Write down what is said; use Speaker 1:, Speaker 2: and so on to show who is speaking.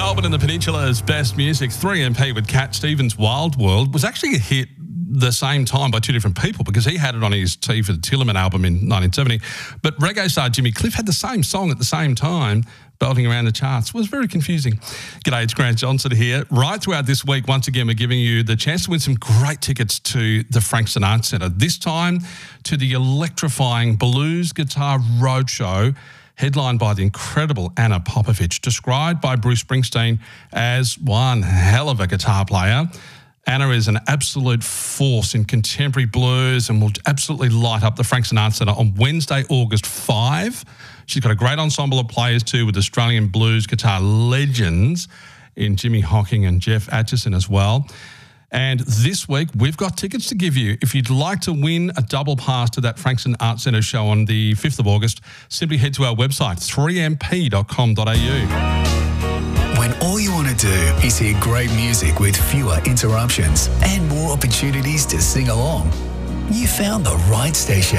Speaker 1: Melbourne and the Peninsula's best music. 3MP with Cat Stevens' Wild World was actually a hit the same time by two different people because he had it on his Tea for the Tillerman album in 1970. But reggae star Jimmy Cliff had the same song at the same time, belting around the charts. It was very confusing. G'day, it's Grant Johnson here. Right throughout this week, once again, we're giving you the chance to win some great tickets to the Frankston Arts Centre. This time to the electrifying Blues Guitar Roadshow, headlined by the incredible Anna Popovich, described by Bruce Springsteen as one hell of a guitar player. Anna is an absolute force in contemporary blues and will absolutely light up the Frankston Arts Centre on Wednesday, August 5. She's got a great ensemble of players too, with Australian blues guitar legends in Jimmy Hocking and Jeff Atchison as well. And this week, we've got tickets to give you. If you'd like to win a double pass to that Frankston Arts Centre show on the 5th of August, simply head to our website, 3mp.com.au.
Speaker 2: When all you want to do is hear great music with fewer interruptions and more opportunities to sing along, you found the right station.